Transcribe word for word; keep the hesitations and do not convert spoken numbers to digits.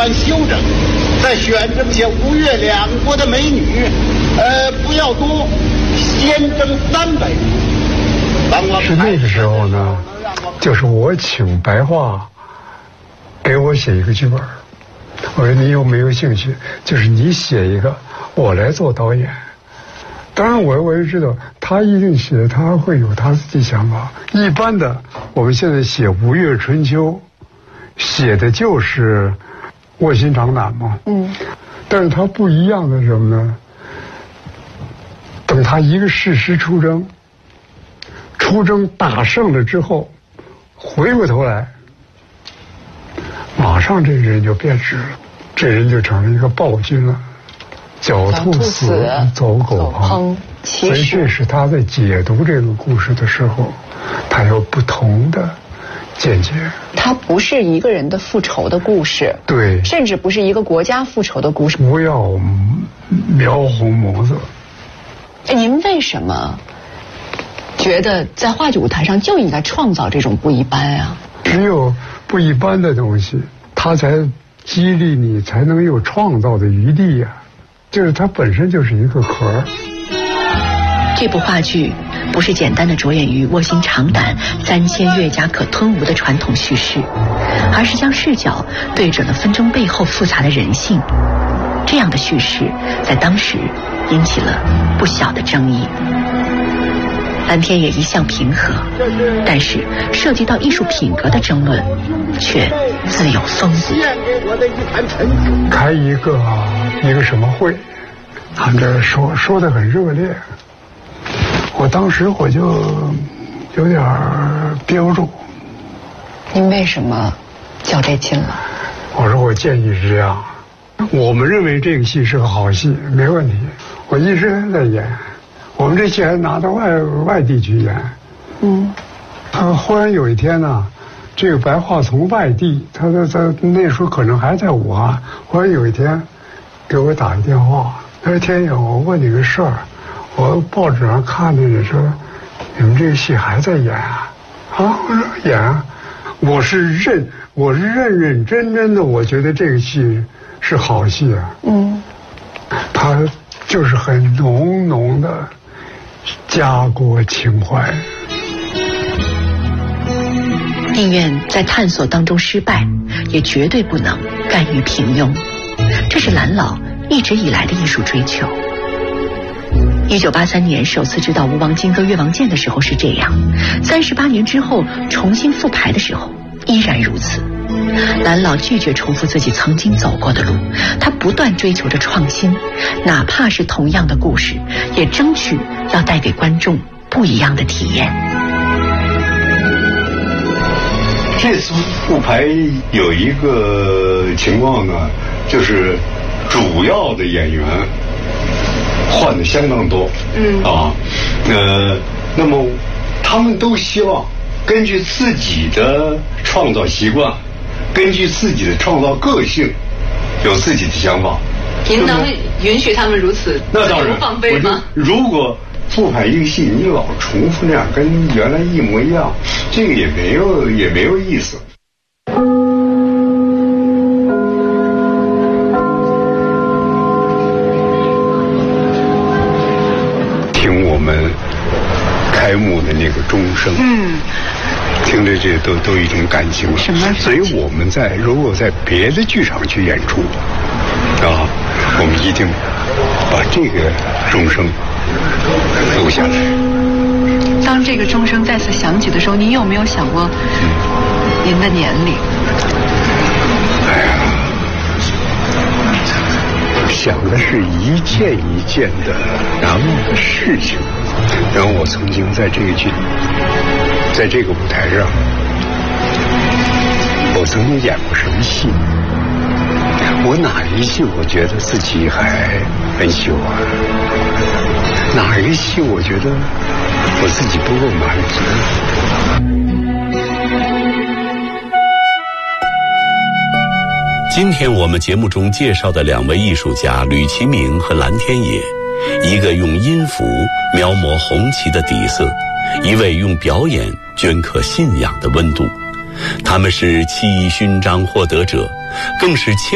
番修整，再选征些吴越两国的美女，呃，不要多，先征三百名。 是那个时候呢，就是我请白桦给我写一个剧本，我说你有没有兴趣？就是你写一个，我来做导演。当然我我也知道他一定写，他会有他自己想法。一般的我们现在写吴越春秋，写的就是卧薪尝胆嘛。嗯。但是他不一样的是什么呢？等他一个事实出征，出征打胜了之后，回过头来，马上这个人就变质了，这人就成了一个暴君了。狡兔死，走狗烹。所以这是他在解读这个故事的时候，他有不同的见解。 它不是一个人的复仇的故事， 对， 甚至不是一个国家复仇的故事。 不要描红眸子。 哎，您为什么觉得在话剧舞台上就应该创造这种不一般啊？ 只有不一般的东西，它才激励你，才能有创造的余地呀、啊。就是它本身就是一个壳。 这部话剧不是简单的着眼于卧薪尝胆、三千越甲可吞吴的传统叙事，而是将视角对准了纷争背后复杂的人性。这样的叙事在当时引起了不小的争议。蓝天也一向平和，但是涉及到艺术品格的争论却自有风骨。 开一个一个什么会，他们这说说得很热烈，我当时我就有点憋不住。 您为什么较这劲了？ 我说我建议是这样，我们认为这个戏是个好戏，没问题，我一直在演。我们这戏还拿到外外地去演，嗯，他忽然有一天呢，这个白桦从外地，他在在那时候可能还在武汉，忽然有一天给我打一电话，他说天野，我问你个事儿，我报纸上看着你说你们这个戏还在演啊？啊，我说演啊，我是认我是认认真真的，我觉得这个戏是好戏啊，嗯，他就是很浓浓的家国情怀。 宁愿在探索当中失败，也绝对不能甘于平庸。这是蓝老一直以来的艺术追求。一九八三年首次执导吴王金戈越王剑的时候是这样，三十八年之后重新复排的时候依然如此。蓝老拒绝重复自己曾经走过的路，他不断追求着创新，哪怕是同样的故事，也争取要带给观众不一样的体验。 这次复排有一个情况呢，就是主要的演员换的相当多，嗯啊，呃，那么他们都希望根据自己的创造习惯，根据自己的创造个性，有自己的想法。 您能允许他们如此那当然放飞吗？ 如果复排一个戏，你老重复那样，跟原来一模一样，这个也没有也没有意思。听我们开幕的那个钟声，嗯，听着这都都已经感情了。 什么？ 所以我们在如果在别的剧场去演出，啊，我们一定把这个钟声录下来。 当这个钟声再次响起的时候，您有没有想过您的年龄？ 哎呀，想的是一件一件的难忘的事情。然后我曾经在这个剧，在这个舞台上，我曾经演过什么戏？我哪一戏我觉得自己还很喜欢？哪一个戏我觉得我自己不够满足？ 今天我们节目中介绍的两位艺术家吕其明和蓝天野，一个用音符描摹红旗的底色，一位用表演镌刻信仰的温度。他们是七一勋章获得者，更是